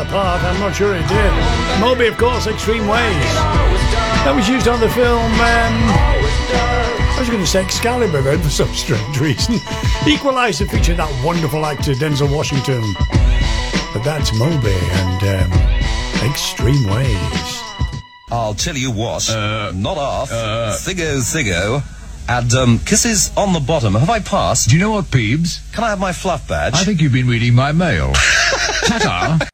apart. I'm not sure it did. Moby, of course, Extreme Ways. That was used on the film, I was going to say Excalibur then for some strange reason. Equalizer featured that wonderful actor Denzel Washington. But that's Moby and Extreme Ways. I'll tell you what, not off, Thiggo, and kisses on the bottom. Have I passed? Do you know what, Peebs? Can I have my fluff badge? I think you've been reading my mail. Ta-ta.